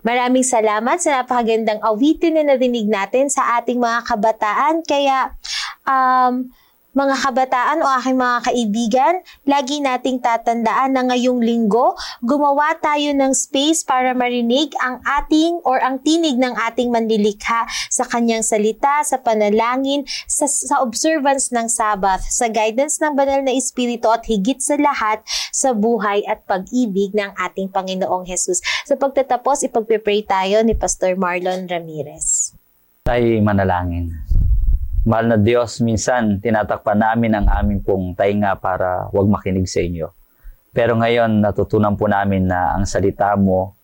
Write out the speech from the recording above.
Maraming salamat sa napakagandang awitin na narinig natin sa ating mga kabataan. Kaya, mga kabataan o aking mga kaibigan, lagi nating tatandaan na ngayong linggo, gumawa tayo ng space para marinig ang tinig ng ating manlilikha sa kanyang salita, sa panalangin, sa observance ng Sabbath, sa guidance ng Banal na Espiritu at higit sa lahat, sa buhay at pag-ibig ng ating Panginoong Hesus. Sa pagtatapos, ipagpipray tayo ni Pastor Marlon Ramirez. Tayo manalangin. Mahal na Diyos, minsan tinatakpan namin ang aming pong tainga para wag makinig sa inyo. Pero ngayon natutunan po namin na ang salita mo